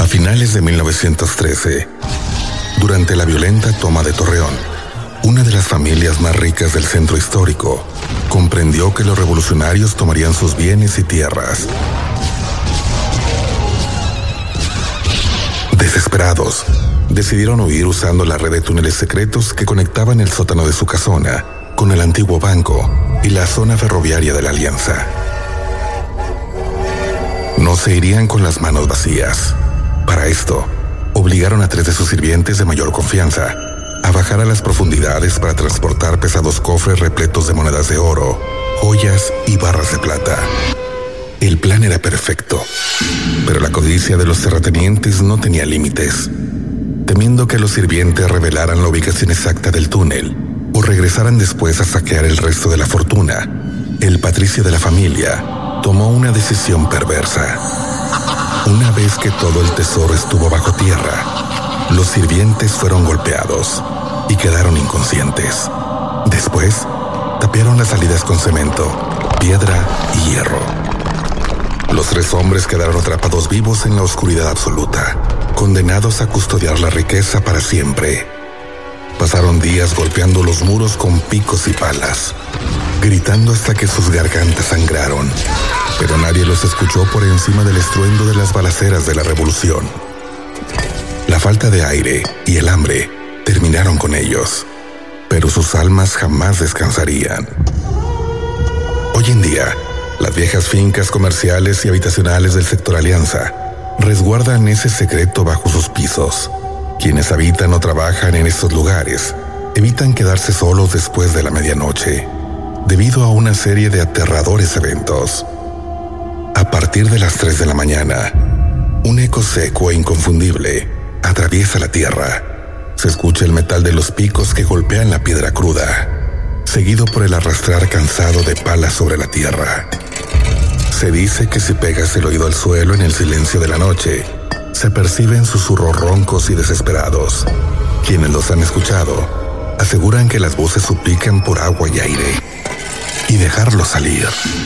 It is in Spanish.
A finales de 1913, durante la violenta toma de Torreón, una de las familias más ricas del centro histórico comprendió que los revolucionarios tomarían sus bienes y tierras. Desesperados, decidieron huir usando la red de túneles secretos que conectaban el sótano de su casona con el antiguo banco y la zona ferroviaria de la Alianza. No se irían con las manos vacías. Para esto, obligaron a 3 de sus sirvientes de mayor confianza a bajar a las profundidades para transportar pesados cofres repletos de monedas de oro, joyas y barras de plata. El plan era perfecto, pero la codicia de los terratenientes no tenía límites. Temiendo que los sirvientes revelaran la ubicación exacta del túnel o regresaran después a saquear el resto de la fortuna, el patricio de la familia tomó una decisión perversa. Una vez que todo el tesoro estuvo bajo tierra, los sirvientes fueron golpeados y quedaron inconscientes. Después, tapiaron las salidas con cemento, piedra y hierro. Los 3 hombres quedaron atrapados vivos en la oscuridad absoluta, condenados a custodiar la riqueza para siempre. Pasaron días golpeando los muros con picos y palas, gritando hasta que sus gargantas sangraron, pero nadie los escuchó por encima del estruendo de las balaceras de la revolución. La falta de aire y el hambre terminaron con ellos, pero sus almas jamás descansarían. Hoy en día, las viejas fincas comerciales y habitacionales del sector Alianza resguardan ese secreto bajo sus pisos. Quienes habitan o trabajan en estos lugares evitan quedarse solos después de la medianoche, debido a una serie de aterradores eventos. A partir de las 3 de la mañana, un eco seco e inconfundible atraviesa la tierra. Se escucha el metal de los picos que golpean la piedra cruda, seguido por el arrastrar cansado de palas sobre la tierra. Se dice que si pegas el oído al suelo en el silencio de la noche, se perciben susurros roncos y desesperados. Quienes los han escuchado aseguran que las voces suplican por agua y aire y dejarlos salir.